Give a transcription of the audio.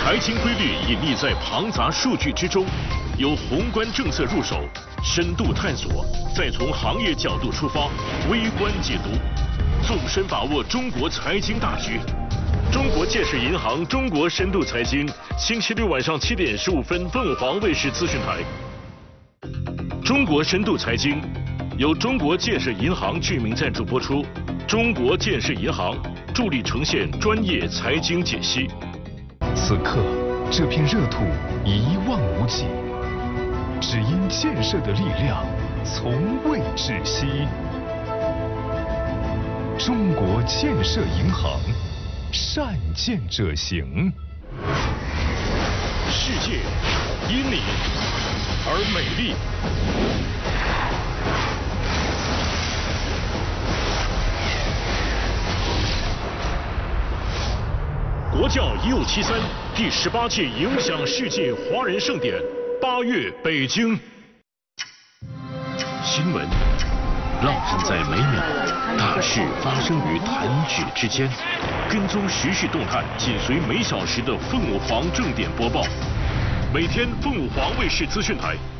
财经规律隐匿在庞杂数据之中，由宏观政策入手，深度探索，再从行业角度出发，微观解读，纵深把握中国财经大局。中国建设银行中国深度财经，星期六晚上7点15分，凤凰卫视资讯台。中国深度财经由中国建设银行居民赞助播出，中国建设银行助力呈现专业财经解析。 此刻，这片热土一望无际，只因建设的力量从未窒息。中国建设银行，善建者行。 世界因你而美丽。国教1573第18届影响世界华人盛典8月北京。新闻浪漫在每秒，大事发生于弹指之间。跟踪时事动态，紧随每小时的凤凰正点播报。每天凤凰卫视资讯台